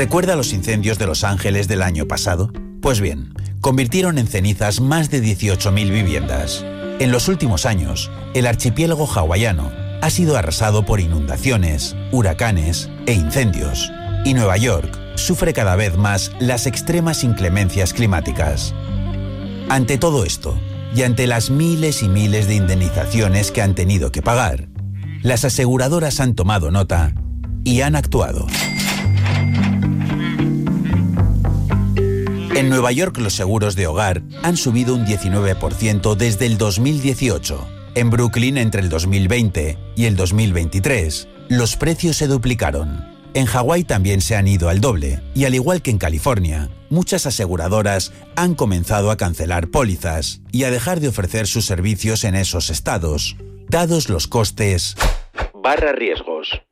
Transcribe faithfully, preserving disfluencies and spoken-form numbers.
¿Recuerda los incendios de Los Ángeles del año pasado? Pues bien, convirtieron en cenizas más de dieciocho mil viviendas. En los últimos años, el archipiélago hawaiano ha sido arrasado por inundaciones, huracanes e incendios, y Nueva York sufre cada vez más las extremas inclemencias climáticas. Ante todo esto, y ante las miles y miles de indemnizaciones que han tenido que pagar, las aseguradoras han tomado nota y han actuado. En Nueva York los seguros de hogar han subido un diecinueve por ciento desde el dos mil dieciocho. En Brooklyn, entre el dos mil veinte y el dos mil veintitrés, los precios se duplicaron. En Hawái también se han ido al doble, y al igual que en California, muchas aseguradoras han comenzado a cancelar pólizas y a dejar de ofrecer sus servicios en esos estados, dados los costes barra riesgos.